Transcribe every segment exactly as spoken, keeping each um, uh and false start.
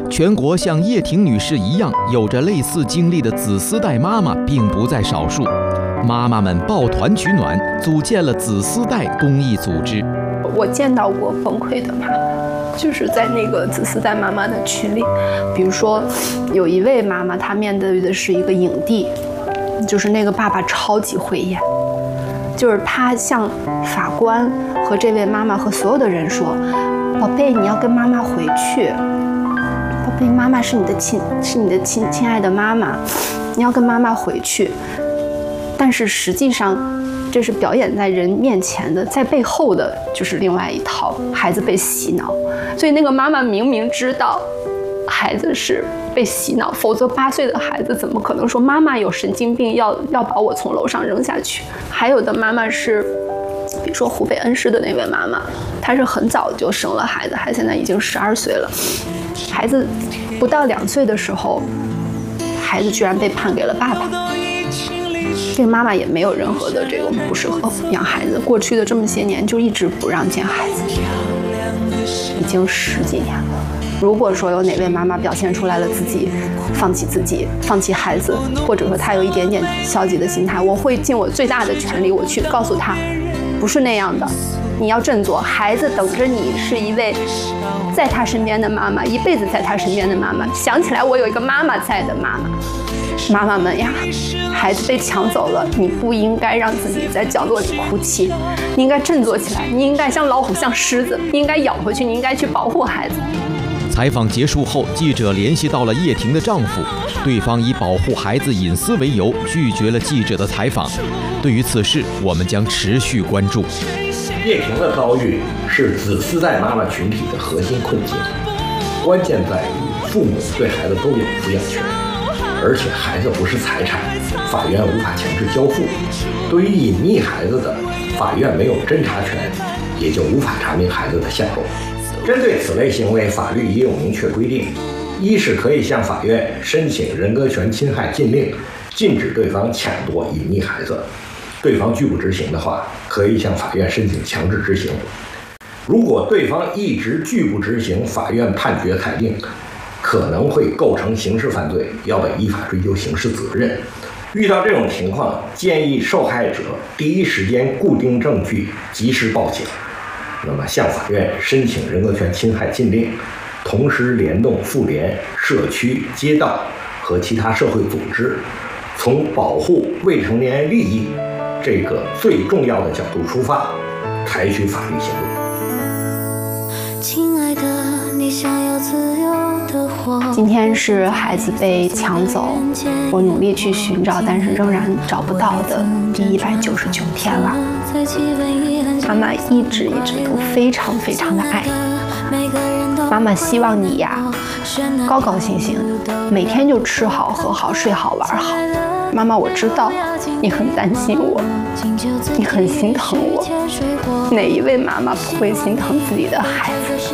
全国像叶婷女士一样有着类似经历的子丝带妈妈并不在少数，妈妈们抱团取暖，组建了子丝带公益组织。 我见到过崩溃的妈妈，就是在那个子丝带妈妈的群里，比如说有一位妈妈，她面对的是一个影帝，就是那个爸爸超级会演，就是他向法官和这位妈妈和所有的人说：“宝贝，你要跟妈妈回去。宝贝，妈妈是你的亲，是你的亲亲爱的妈妈，你要跟妈妈回去。”但是实际上，这是表演在人面前的，在背后的就是另外一套，孩子被洗脑。所以那个妈妈明明知道孩子是被洗脑，否则八岁的孩子怎么可能说妈妈有神经病，要要把我从楼上扔下去？还有的妈妈是，比如说湖北恩施的那位妈妈，她是很早就生了孩子，孩子现在已经十二岁了，孩子不到两岁的时候，孩子居然被判给了爸爸。这个妈妈也没有任何的这种不适合养孩子，过去的这么些年就一直不让见孩子，已经十几年了。如果说有哪位妈妈表现出来了自己放弃自己、放弃孩子，或者说她有一点点消极的心态，我会尽我最大的全力，我去告诉她，不是那样的，你要振作，孩子等着你是一位在他身边的妈妈，一辈子在他身边的妈妈。想起来我有一个妈妈在的妈妈。妈妈们呀，孩子被抢走了，你不应该让自己在角落里哭泣，你应该振作起来，你应该像老虎像狮子，你应该咬回去，你应该去保护孩子。 采访结束后，记者联系到了叶婷的丈夫，对方以保护孩子隐私为由拒绝了记者的采访。对于此事，我们将持续关注。 叶婷的遭遇是子丝带妈妈群体的核心困境，关键在于父母对孩子都有抚养权，而且孩子不是财产，法院无法强制交付。对于隐匿孩子的，法院没有侦查权，也就无法查明孩子的下落。针对此类行为，法律也有明确规定：一是可以向法院申请人格权侵害禁令，禁止对方抢夺隐匿孩子；对方拒不执行的话，可以向法院申请强制执行。如果对方一直拒不执行法院判决裁定，可能会构成刑事犯罪，要被依法追究刑事责任。遇到这种情况，建议受害者第一时间固定证据，及时报警。那么向法院申请人格权侵害禁令，同时联动妇联、社区、街道和其他社会组织，从保护未成年人利益这个最重要的角度出发，采取法律行动。 亲爱的，你想要自由的活。今天是孩子被抢走，我努力去寻找，但是仍然找不到的第一百九十九天了。妈妈一直一直都非常非常的爱妈妈，希望你呀高高兴兴，每天就吃好喝好睡好玩好。妈妈，我知道你很担心我，你很心疼我，哪一位妈妈不会心疼自己的孩子？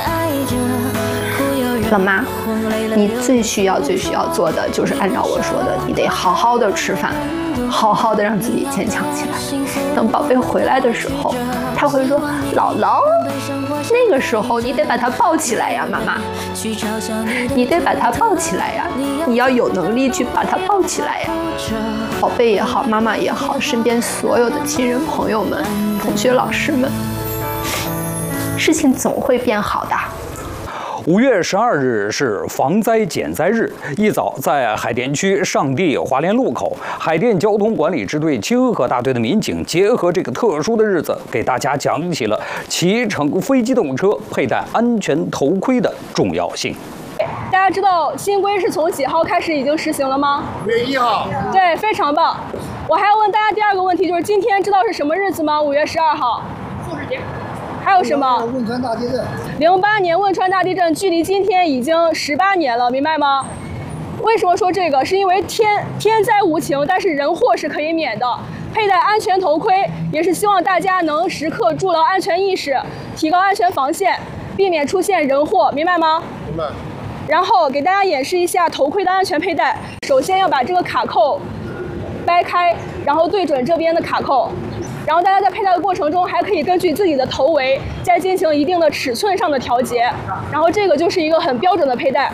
老妈，你最需要最需要做的就是按照我说的，你得好好的吃饭，好好的让自己坚强起来。等宝贝回来的时候，他会说姥姥，那个时候你得把他抱起来呀，妈妈，你得把他抱起来呀，你要有能力去把他抱起来呀。宝贝也好，妈妈也好，身边所有的亲人朋友们、同学老师们，事情总会变好的。 五月十二日是防灾减灾日。一早，在海淀区上地华联路口，海淀交通管理支队清河大队的民警结合这个特殊的日子，给大家讲起了骑乘非机动车佩戴安全头盔的重要性。 大家知道新规是从几号开始已经实行了吗？ 五月一号。 对，非常棒。我还要问大家第二个问题，就是今天知道是什么日子吗？五月十二号。 复试节。 还有什么？ 汶川大地震。 零八年汶川大地震距离今天已经十八年了，明白吗？为什么说这个？是因为天天灾无情，但是人祸是可以免的。佩戴安全头盔也是希望大家能时刻筑牢安全意识，提高安全防线，避免出现人祸，明白吗？ 明白。 然后给大家演示一下头盔的安全佩戴。首先要把这个卡扣掰开，然后对准这边的卡扣。然后大家在佩戴的过程中，还可以根据自己的头围再进行一定的尺寸上的调节。然后这个就是一个很标准的佩戴。